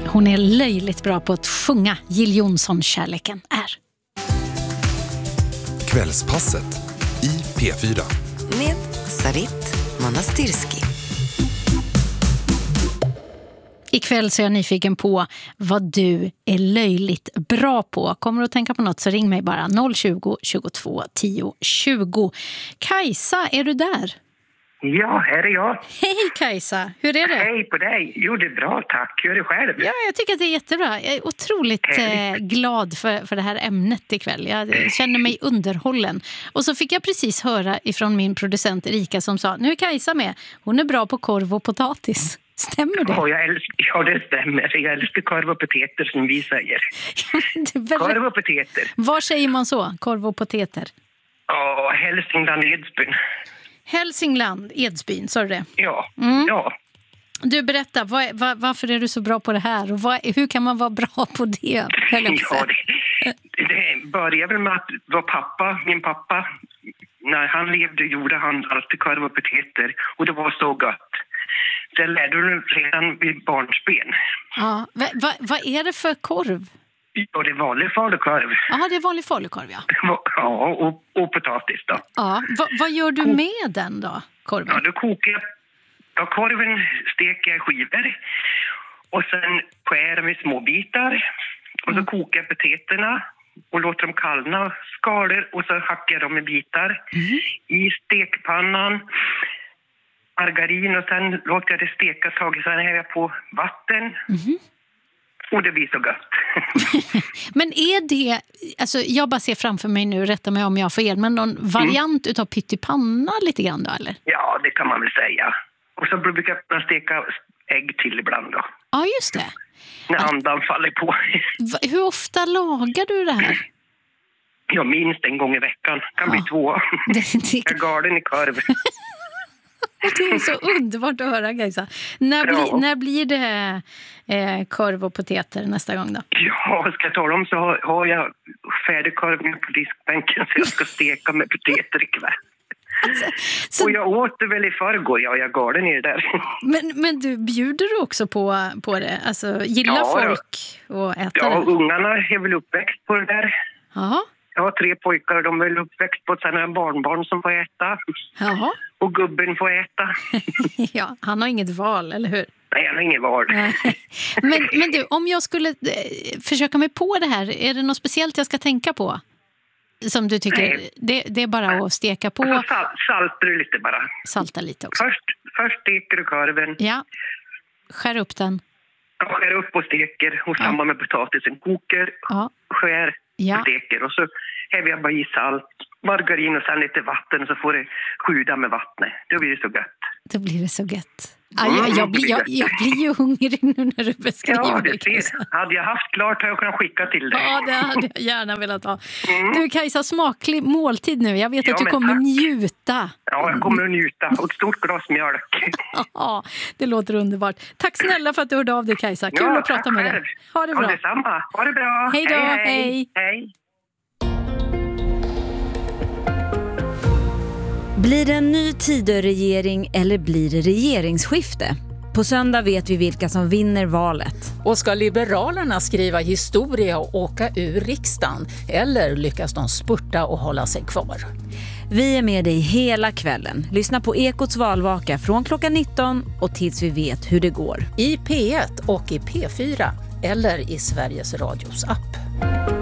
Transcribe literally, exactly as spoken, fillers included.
Hon är löjligt bra på att sjunga. Jill Johnson, Kärleken är. Kvällspasset i P fyra. Med Sarit Monastirski. Ikväll så är jag nyfiken på vad du är löjligt bra på. Kommer du att tänka på något så ring mig bara noll tjugo, tjugotvå, tio, tjugo. Kajsa, är du där? Ja, här är jag. Hej Kajsa, hur är det? Hej på dig. Jo, det är bra, tack. Hur är det själv? Ja, jag tycker att det är jättebra. Jag är otroligt eh, glad för, för det här ämnet ikväll. Jag känner mig underhållen. Och så fick jag precis höra ifrån min producent Erika som sa, nu är Kajsa med. Hon är bra på korv och potatis. Stämmer det? Ja, jag älskar, ja, det stämmer. Jag älskar korv och potäter som vi säger. väl... Korv och potäter. Var säger man så? Korv och potäter? Ja, Hälsingland, Edsbyn. Hälsingland, Edsbyn, sa du det? Ja, mm. ja. Du, berätta, var, var, varför är du så bra på det här? Och vad, hur kan man vara bra på det? Ja, det, det började väl med att vår pappa, min pappa, när han levde gjorde han alltid korv och potäter. Och det var så gott. Det lärde du redan vid barnsben. Ja, vad va, va är det för korv? Ja, det är vanlig falukorv. Ja, det är vanlig falukorv, ja. Ja, och, och potatis då. Ja, va, vad gör du med den då, korven? Ja, då kokar jag. Ja, korven steker jag i skivor. Och sen skär jag i små bitar. Och så mm. kokar jag potäterna och låter dem kallna skalor. Och så hackar jag dem i bitar mm. i stekpannan. Margarin och sen låter jag det steka ett tag. Sen häller jag på vatten. Mm. Och det blir så gott. Men är det, alltså jag bara ser framför mig nu, rätta mig om jag har fel, men någon variant mm. utav pyttipanna lite grann då, eller? Ja, det kan man väl säga. Och så brukar jag steka ägg till ibland då. Ja, just det. När andan faller på. Hur ofta lagar du det här? Ja, minst en gång i veckan. Kan ja. bli två. Det, det... Jag är galen i korv. Det är så underbart att höra, Kajsa. När, bli, när blir det eh, korv och potäter nästa gång då? Ja, ska jag tala om så har, har jag färdigkorv på diskbänken så jag ska steka med potäter ikväll. Alltså, så... Och jag åt det väl i förrgår, ja, jag galen i det där. Men, men du, bjuder du också på, på det? Alltså, gillar ja, folk att äta ja, det? Ja, det? ungarna är väl uppväxt på det där. Jaha. Jag har tre pojkar och de är väl uppväxt på sen en barnbarn som får äta. Jaha. Och gubben får äta. Ja, han har inget val, eller hur? Nej, han har inget val. men, men du, om jag skulle eh, försöka mig på det här, är det något speciellt jag ska tänka på? Som du tycker, det, det är bara att steka på. Och sal, saltar du lite bara. Salta lite också. Först, först steker du korven. Ja, skär upp den. Ja, skär upp och steker. Och samma ja. med potatisen. Koker, ja. skär ja. och steker. Och så häver jag bara i salt, margarin och sen lite vatten. Och så får det sjuda med vattnet. Då blir det så gött. Då blir det så gött. Aj, jag, jag, blir, jag, jag blir ju hungrig nu när du beskriver ja, det. det hade jag haft klart har jag kunnat skicka till dig. Ja, det hade jag gärna velat ha. Mm. Du Kajsa, smaklig måltid nu. Jag vet ja, att du kommer tack. njuta. Ja, jag kommer att njuta. Och ett stort glas mjölk. Ja, det låter underbart. Tack snälla för att du hörde av dig, Kajsa. Kul ja, att prata med dig. Ha det bra. Ja, detsamma. Ha det bra. Hej då, hej. Hej. hej. Blir det en ny Tidöregering eller blir det regeringsskifte? På söndag vet vi vilka som vinner valet. Och ska Liberalerna skriva historia och åka ur riksdagen? Eller lyckas de spurta och hålla sig kvar? Vi är med dig hela kvällen. Lyssna på Ekots valvaka från klockan nitton och tills vi vet hur det går. I P ett och i P fyra eller i Sveriges Radios app.